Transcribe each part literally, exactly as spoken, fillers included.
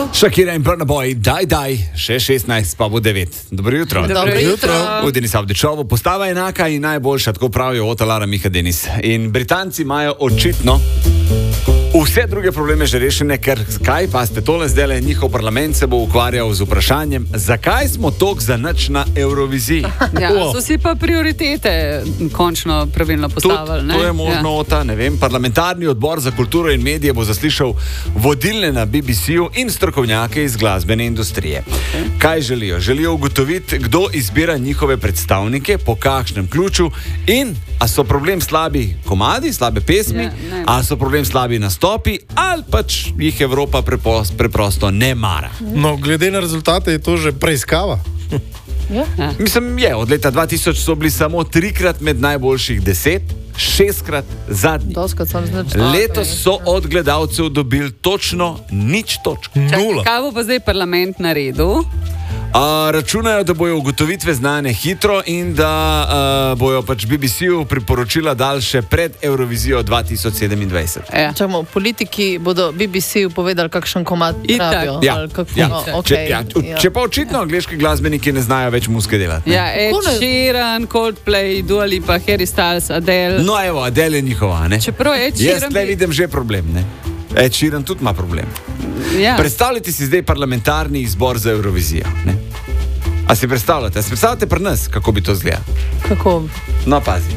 Shakira in Burna Boy, daj, daj, še šestnajst, pa bo devet. Dobro jutro. Dobro jutro. V Denis Avdičovu postava enaka in najboljša, tako pravijo Otalara Miha Denis. In Britanci imajo očitno vse druge probleme že rešene, ker kaj, pa ste tole zdaj, njihov parlament se bo ukvarjal z vprašanjem, zakaj smo toliko za nič na Euroviziji. Ja, so si pa prioritete končno pravilno postavili. Tud, to je možno, ja. Ota, ne vem, parlamentarni odbor za kulturo in medije bo zaslišal vodilne na B B C-ju in strokovnjake iz glasbene industrije. Okay. Kaj želijo? Želijo ugotoviti, kdo izbira njihove predstavnike, po kakšnem ključu in a so problem slabi komadi, slabe pesmi, ja, a so problem slabi nastopi, ali pač jih Evropa preprosto, preprosto ne mara. No, glede na rezultate je to že preiskava. Ja. Mislim, je, od leta dva tisoč so bili samo trikrat med najboljših deset, šestkrat zadnji. Letos so od gledalcev dobili točno nič točk. Nula. Kaj bo pa zdaj parlament naredil? A, računajo, da bojo ugotovitve znane hitro in da a, bojo pač B B C-ju priporočila daljše pred Eurovizijo dva tisoč sedemindvajset. Ja. Čemo, politiki bodo B B C-ju povedali, kakšen komad rabijo. Ja, ja. No, okay. če, ja, ja. če pa očitno angleški glasbeniki ne znajo več muske delati. Ja, Ed Sheeran, Coldplay, Dua Lipa, Harry Styles, Adele. No evo, Adele je njihova, ne? Čeprav Ed Sheeran... Jaz tle vidim že problem, ne? Ed Sheeran tudi ima problem. Ja. Predstavljajte si zdaj parlamentarni izbor za Eurovizijo, ne? A si predstavljate? A si predstavljate pri nas, kako bi to izgledalo? Kako? No, pazi.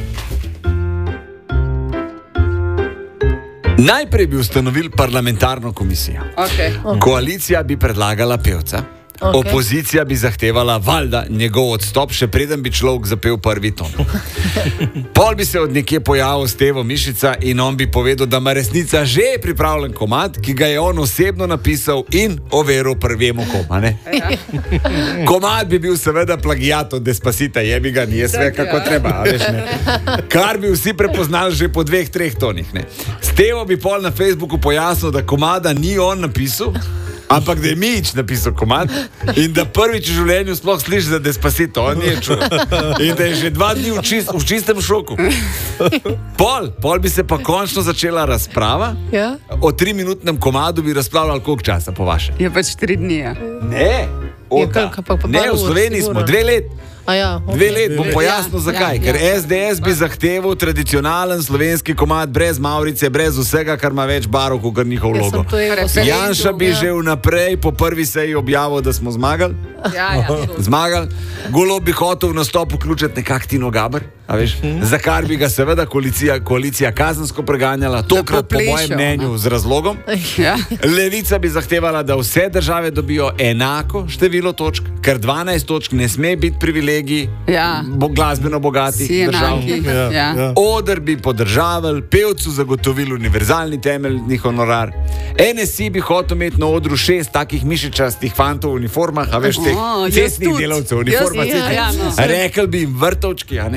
Najprej bi ustanovili parlamentarno komisijo. Okay. Okay. Koalicija bi predlagala pevca. Okay. Opozicija bi zahtevala valjda njegov odstop, še preden bi človek zapel prvi ton. Pol bi se od nekje pojavil Stevo Mišica in on bi povedal, da ima resnica že pripravljen komad, ki ga je on osebno napisal in overil prvemu koma, ne? Ja. Komad bi bil seveda plagiat od Despacita, jebi ga, nije sve kako treba, veš, ne? Kar bi vsi prepoznali že po dveh, treh tonih, ne? Stevo bi pol na Facebooku pojasnil, da komada ni on napisal, ampak da je Mijić napisal komad in da prvič v življenju sploh sliši za Despacito, on je čul. In da je že dva dni v, čist, v čistem šoku. Pol, pol bi se pa končno začela razprava. Ja? O triminutnem komadu bi razpravljali koliko časa, po vaše? Je pač tri dni, ja. Ne, Ota. Ja, pa, pa, ne, v Sloveniji smo dve let. Ja, okay. Dve let, bom pojasnil zakaj. Ja, Ker ja. S D S bi zahteval tradicionalen slovenski komad brez Maurice, brez vsega, kar ima več barov, kot njihov logo. Janša bi ja. že vnaprej po prvi seji objavil, da smo zmagali. Ja, ja, zmagali. Golob bi hotel v nastop vključiti nekak Tino Gaber, a veš, za kar bi ga seveda koalicija, koalicija kazensko preganjala, tokrat po mojem mnenju z razlogom. Ja. Levica bi zahtevala, da vse države dobijo enako število točk, ker dvanajst točk ne sme biti privilegij ja. bo, glasbeno bogatih Si držav. Ja, ja. Ja. Oder bi podržavali, pevcu zagotovili univerzalni temeljni honorar. N S I bi hotel imeti na odru šest takih mišičastih fantov v uniformah, a veš, teh Oh, cestnih delavcev, uniforma jaz, ja, ja, no. Rekl bi jim vrtovčki, a ne?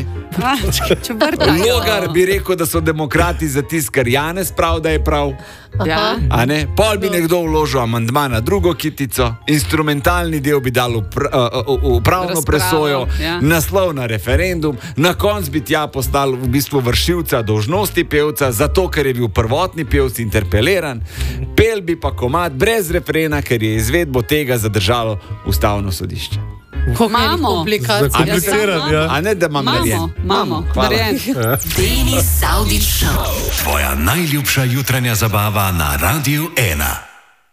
Če vrtajo. Logar bi rekel, da so demokrati za tisk, ker Janez prav, da je prav. Ja. A ne? Pol bi nekdo vložil amandma na drugo kitico, instrumentalni del bi dal v, pr, uh, uh, v pravno Razpravo, presojo, ja. naslov na referendum, na konc bi tja postal v bistvu vršilca dolžnosti pevca, zato ker je bil prvotni pevc interpeliran, pel bi pa komad brez refrena, ker je izvedbo tega zadržalo ustavno sodišče. Imamo. Zakompliciran, ja. A ne, da imam narejen? Imamo, narejen. Denis Avdić Show. Tvoja najljubša jutranja zabava na Radiu ena.